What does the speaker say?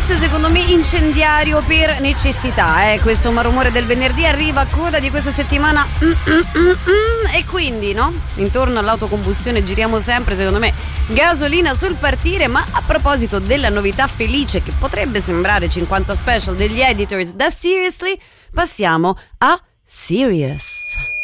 inizio secondo me incendiario per necessità, questo malumore del venerdì arriva a coda di questa settimana e quindi no? Intorno all'autocombustione giriamo sempre, secondo me, gasolina sul partire. Ma a proposito della novità felice che potrebbe sembrare 50 special degli editors da Seriously, passiamo a Serious.